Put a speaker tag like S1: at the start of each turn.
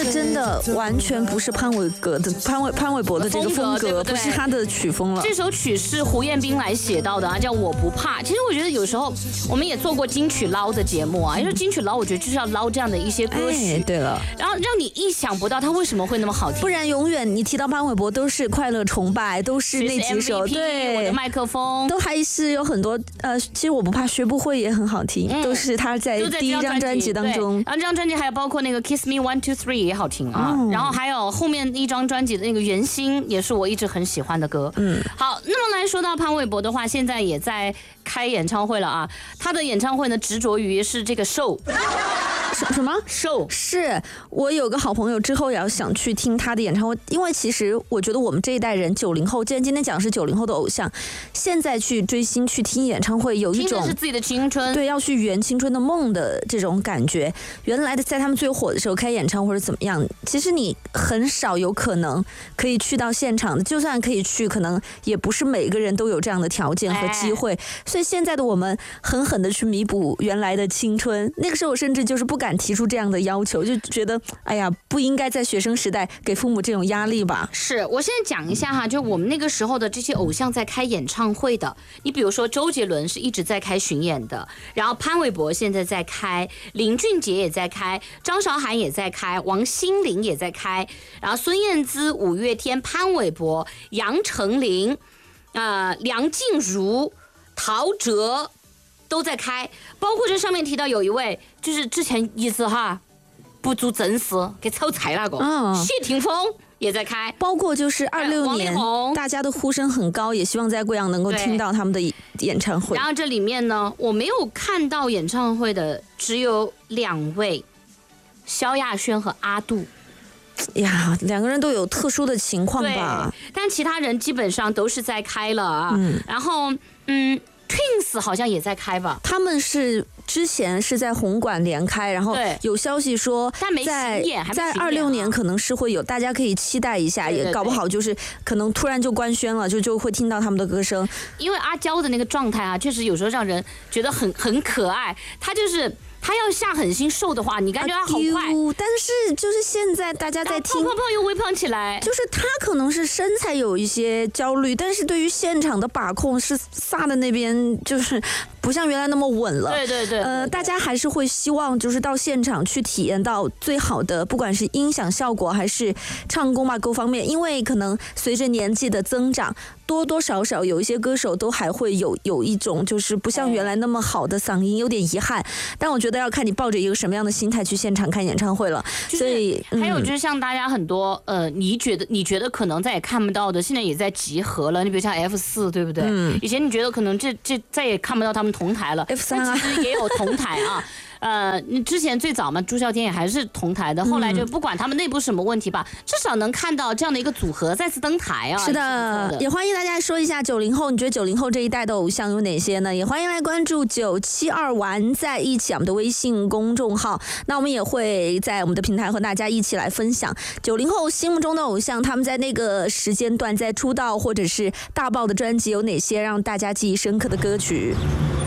S1: 得真的完全不是潘玮柏的这个风格，
S2: 对不对？
S1: 不是他的曲风了。
S2: 这首曲是胡彦斌来写到的啊，叫《我不怕》。其实我觉得有时候我们也做过金曲捞的节目啊，因为金曲捞我觉得就是要捞这样的一些歌曲，
S1: 对了，
S2: 然后让你意想不到他为什么会那么好听，
S1: 不然永远你提到潘玮柏都是快乐崇拜，都是那几首，对，
S2: 我的麦克风
S1: 都还是有很多其实我不怕学不会也很好听，都是他在第一张专辑当中。
S2: 然后这张专辑还有包括那个 Kiss Me 1 2 3也好听啊，然后还有后面一张专辑的那个圆心也是我一直很喜欢的歌。好，那么来说到潘玮柏的话，现在也在开演唱会了啊，他的演唱会呢执着于是这个 show。
S1: 什么
S2: show？
S1: 是我有个好朋友之后也要想去听他的演唱会，因为其实我觉得我们这一代人90后，既然今天讲的是90后的偶像，现在去追星去听演唱会，有一种
S2: 听的是自己的青春，
S1: 对，要去圆青春的梦的这种感觉。原来的在他们最火的时候开演唱会或者怎么样，其实你很少有可能可以去到现场的，就算可以去，可能也不是每个人都有这样的条件和机会。所以现在的我们狠狠的去弥补原来的青春，那个时候我甚至就是不敢提出这样的要求，就觉得哎呀，不应该在学生时代给父母这种压力吧。
S2: 是，我现在讲一下哈，就我们那个时候的这些偶像在开演唱会的，你比如说周杰伦是一直在开巡演的，然后潘玮柏现在在开，林俊杰也在开，张韶涵也在开，王心凌也在开，然后孙燕姿、五月天、潘玮柏、杨丞琳、梁静茹、陶喆都在开，包括这上面提到有一位就是之前一直不足正视给炒菜那个谢霆锋也在开，
S1: 包括就是26年大家的呼声很高，也希望在贵阳能够听到他们的演唱会。
S2: 然后这里面呢，我没有看到演唱会的只有2位，萧亚轩和阿杜。
S1: 呀，两个人都有特殊的情况吧？
S2: 但其他人基本上都是在开了啊。然后Twins 好像也在开吧？
S1: 他们是之前是在红馆连开，然后有消息说在26年可能是会有，大家可以期待一下，也搞不好就是可能突然就官宣了，就会听到他们的歌声。
S2: 因为阿娇的那个状态啊，确实有时候让人觉得很可爱，他就是他要下狠心瘦的话，你感觉他好快，
S1: 但是就是现在大家在听，
S2: 胖又微胖起来，
S1: 就是他可能是身材有一些焦虑，但是对于现场的把控是撒的那边就是不像原来那么稳了。
S2: 对，
S1: 大家还是会希望就是到现场去体验到最好的，不管是音响效果还是唱功吧各方面，因为可能随着年纪的增长，多多少少有一些歌手都还会有一种就是不像原来那么好的嗓音，有点遗憾。但我觉得要看你抱着一个什么样的心态去现场看演唱会了。所以
S2: 还有就是像大家很多你觉得可能再也看不到的，现在也在集合了。你比如像 F4， 对不对？以前你觉得可能这再也看不到他们同台了
S1: ，F3
S2: 其实也有同台啊。之前最早嘛，朱孝天也还是同台的，后来就不管他们内部什么问题吧，至少能看到这样的一个组合再次登台啊。
S1: 是的，也欢迎大家说一下90后，你觉得90后这一代的偶像有哪些呢？也欢迎来关注972玩在一起我们的微信公众号，那我们也会在我们的平台和大家一起来分享90后心目中的偶像，他们在那个时间段在出道或者是大爆的专辑有哪些让大家记忆深刻的歌曲。